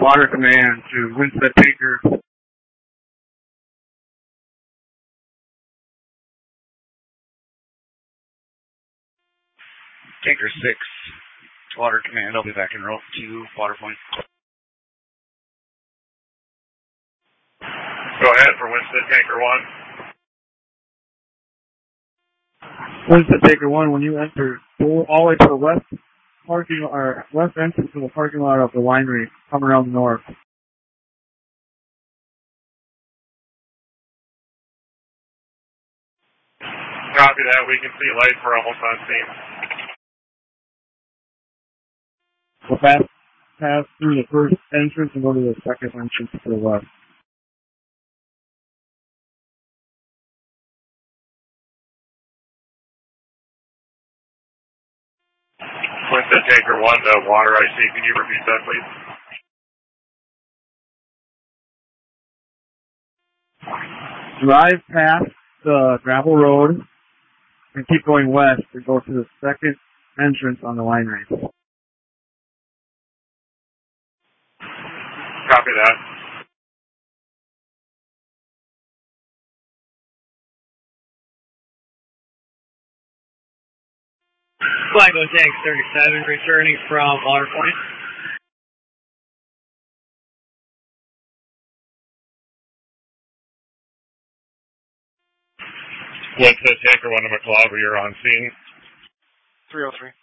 Water command to Winston Tanker. Tanker 6, water command. I'll be back en route to water point. Go ahead for Winston Tanker 1. Winston Tanker 1, when you enter, go all the way to the west parking or west entrance to the parking lot of the winery, come around north. Copy that. We can see lights. We're almost on scene. We'll pass through the first entrance and go to the second entrance to the west. Winston Tanker 1 to water IC. Can you repeat that, please? Drive past the gravel road and keep going west to go to the second entrance on the winery. Copy that. Flago Tank 37, returning from Water Point. Winston Tanker 1 to McLaughlin, you're on scene. 303.